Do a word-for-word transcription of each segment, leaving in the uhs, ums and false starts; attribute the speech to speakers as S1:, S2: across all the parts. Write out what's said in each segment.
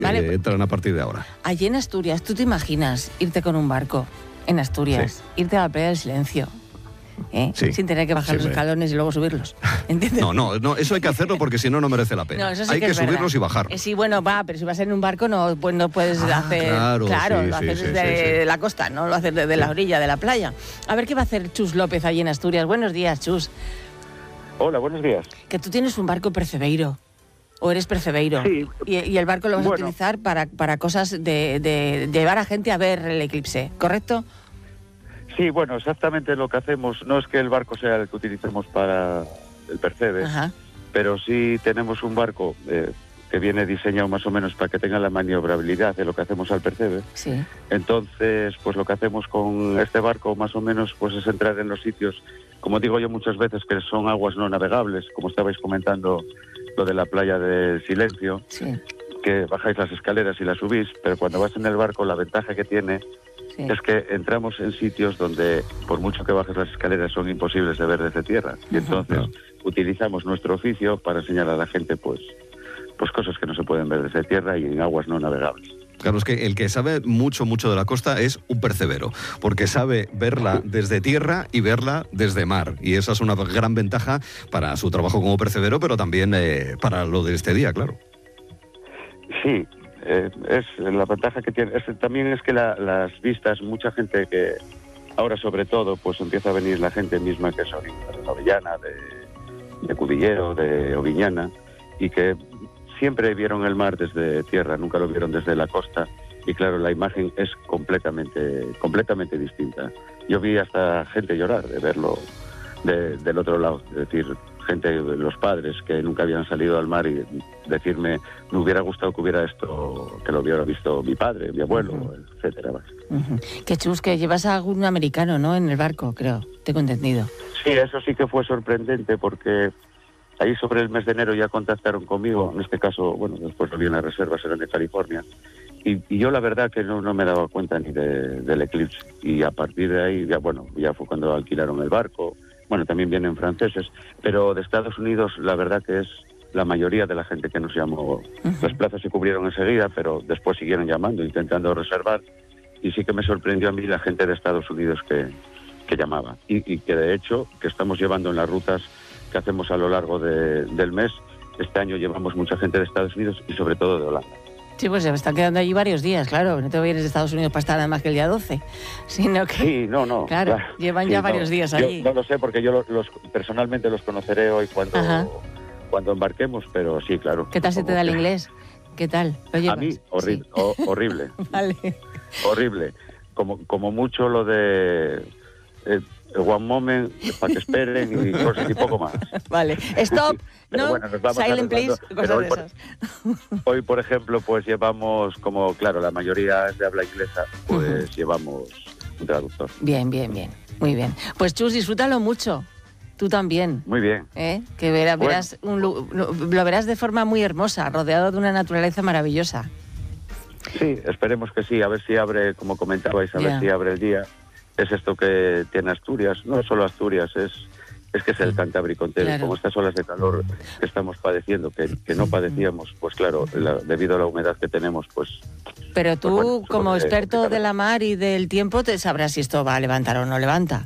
S1: vale.
S2: eh, entran a partir de ahora.
S1: Allí en Asturias, ¿tú te imaginas irte con un barco en Asturias,
S2: Sí.
S1: irte a la playa del Silencio, ¿eh?
S2: Sí.
S1: sin tener que bajar
S2: Sí,
S1: los
S2: me-
S1: escalones y luego subirlos? ¿Entiendes?
S2: No, no, no, eso hay que hacerlo porque si no, no merece la pena.
S1: No, eso sí
S2: hay
S1: que,
S2: que,
S1: es
S2: subirlos
S1: verdad.
S2: y bajarlos.
S1: Eh, sí, bueno, va, pero si vas en un barco no, pues no puedes
S2: Ah,
S1: hacer...
S2: claro, sí,
S1: lo
S2: sí,
S1: haces
S2: sí,
S1: desde
S2: sí, sí.
S1: la costa, no lo haces desde
S2: Sí.
S1: la orilla de la playa. A ver qué va a hacer Chus López allí en Asturias. Buenos días, Chus.
S3: Hola, buenos días.
S1: Que tú tienes un barco percebeiro, o eres percebeiro,
S3: Sí.
S1: y, y el barco lo vas
S3: Bueno.
S1: a utilizar para, para cosas de, de, de llevar a gente a ver el eclipse, ¿correcto?
S3: Sí, bueno, exactamente lo que hacemos, no es que el barco sea el que utilicemos para el percebe,
S1: Ajá.
S3: pero sí tenemos un barco eh, que viene diseñado más o menos para que tenga la maniobrabilidad de lo que hacemos al percebe.
S1: Sí.
S3: Entonces, pues lo que hacemos con este barco más o menos pues es entrar en los sitios, como digo yo muchas veces, que son aguas no navegables, como estabais comentando lo de la playa del Silencio,
S1: Sí.
S3: que bajáis las escaleras y las subís, pero cuando vas en el barco la ventaja que tiene
S1: Sí.
S3: es que entramos en sitios donde, por mucho que bajes las escaleras, son imposibles de ver desde tierra. Y entonces
S2: Claro.
S3: utilizamos nuestro oficio para enseñar a la gente pues, pues cosas que no se pueden ver desde tierra y en aguas no navegables.
S2: Claro, es que el que sabe mucho, mucho de la costa es un percebero, porque sabe verla desde tierra y verla desde mar. Y esa es una gran ventaja para su trabajo como percebero, pero también eh, para lo de este día, claro.
S3: Sí, eh, es la ventaja que tiene. Es, también es que la- las vistas, mucha gente que ahora sobre todo, pues empieza a venir la gente misma que son de Novellana, de, de Cudillero, de Oviñana, y que siempre vieron el mar desde tierra, nunca lo vieron desde la costa. Y claro, la imagen es completamente, completamente distinta. Yo vi hasta gente llorar de verlo de- del otro lado, es decir, gente, los padres que nunca habían salido al mar y decirme, me hubiera gustado que hubiera esto, que lo hubiera visto mi padre, mi abuelo,
S1: Ujú.
S3: etcétera.
S1: Ujú. Que Chus, que llevas a algún americano, ¿no?, en el barco, creo, tengo entendido.
S3: Sí, eso sí que fue sorprendente porque ahí sobre el mes de enero ya contactaron conmigo, en este caso, bueno, después lo vi en las reservas, eran de California, y, y yo la verdad que no, no me daba cuenta ni de- del eclipse, y a partir de ahí, ya bueno, ya fue cuando alquilaron el barco, bueno, también vienen franceses, pero de Estados Unidos la verdad que es la mayoría de la gente que nos llamó. Las plazas se cubrieron enseguida, pero después siguieron llamando, intentando reservar, y sí que me sorprendió a mí la gente de Estados Unidos que, que llamaba, y, y que de hecho que estamos llevando en las rutas que hacemos a lo largo de- del mes. Este año llevamos mucha gente de Estados Unidos y sobre todo de Holanda.
S1: Sí, pues se me están quedando allí varios días, claro. No te vienes de Estados Unidos para estar nada más que el día doce, sino que...
S3: Sí, no, no.
S1: Claro, llevan ya varios días
S3: Yo
S1: allí.
S3: no lo sé porque yo lo- los, personalmente los conoceré hoy cuando,
S1: Ajá.
S3: cuando embarquemos, pero sí, claro.
S1: ¿Qué tal se te da el
S3: Supongo que-
S1: inglés? ¿Qué tal? ¿Lo
S3: A
S1: llevas?
S3: mí, horrible,
S1: Sí.
S3: o- horrible,
S1: Vale.
S3: horrible. Como, como mucho lo de eh, one moment, para que esperen y cosas y poco más.
S1: Vale. Stop,
S3: Pero
S1: ¿no?
S3: bueno, nos vamos
S1: Silent, please,
S3: arreglando.
S1: cosas
S3: Pero
S1: de
S3: hoy por-
S1: esas.
S3: Hoy, por ejemplo, pues llevamos, como claro, la mayoría es de habla inglesa, pues llevamos un traductor.
S1: Bien, bien, bien. Muy bien. Pues Chus, disfrútalo mucho. Tú también.
S3: Muy bien.
S1: ¿Eh? Que verás,
S3: Bueno.
S1: verás un lu- lo, lo verás de forma muy hermosa, rodeado de una naturaleza maravillosa.
S3: Sí, esperemos que sí, a ver si abre, como comentabais, a
S1: Ya.
S3: ver si abre el día. Es esto que tiene Asturias, no solo Asturias, es es que es el Cantábrico entero.
S1: Claro.
S3: Como estas olas de calor que estamos padeciendo, que, que no padecíamos, pues claro, la- debido a la humedad que tenemos, pues
S1: Pero tú,
S3: Pues bueno, supongo
S1: como
S3: que
S1: experto
S3: complicado.
S1: de la mar y del tiempo, te sabrás si esto va a levantar o no levanta.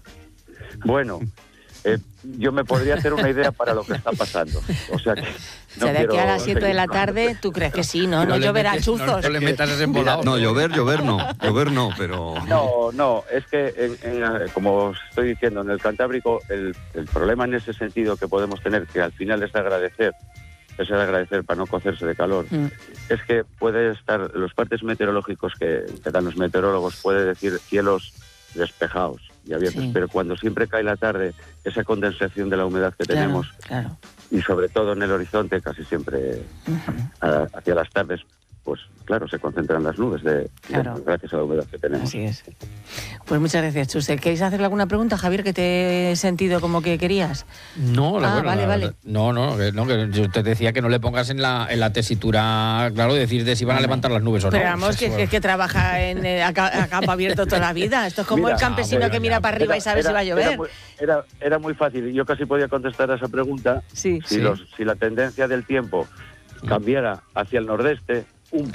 S3: bueno, eh, yo me podría hacer una idea para lo que está pasando. O sea que no
S1: o sea, de aquí
S3: quiero
S1: a las siete de
S3: seguir
S1: la
S3: con-
S1: tarde, ¿tú crees que sí, no? No,
S4: le
S1: lloverá
S4: metes-
S1: chuzos.
S4: No, no le metas ese embolado.
S2: No, llover, llover no. Llover no, pero...
S3: No, no, es que, en- en, como estoy diciendo, en el Cantábrico, el, el problema en ese sentido que podemos tener, que al final es de agradecer, es de agradecer para no cocerse de calor,
S1: Mm.
S3: es que puede estar, los partes meteorológicos que, que dan los meteorólogos, puede decir cielos despejados y abiertos,
S1: Sí.
S3: pero cuando siempre cae la tarde, esa condensación de la humedad que
S1: Claro,
S3: tenemos,
S1: claro.
S3: y sobre todo en el horizonte, casi siempre a- hacia las tardes, pues claro, se concentran las nubes de,
S1: Claro.
S3: de- gracias a la humedad que tenemos.
S1: Así es. Pues muchas gracias, Chus. ¿Queréis hacerle alguna pregunta, Javier, que te he sentido como que querías?
S4: No, la,
S1: Ah,
S4: bueno,
S1: vale,
S4: la-
S1: vale.
S4: No, no, que, no, que yo te decía que no le pongas en la, en la tesitura, claro, decir de si van a
S1: Hombre.
S4: levantar las nubes o no.
S1: Pero vamos,
S4: Pues
S1: que,
S4: eso,
S1: que, que trabaja en, eh, a, ca- a campo abierto toda la vida. Esto es como
S3: Mira,
S1: el campesino
S4: ah, bueno,
S1: que mira
S4: ya.
S1: para arriba y sabe si va a
S3: Era
S1: llover.
S3: muy, era, era muy fácil. Yo casi podía contestar a esa pregunta.
S1: Sí.
S3: Si,
S4: Sí.
S3: los, si la tendencia del tiempo cambiara hacia el nordeste,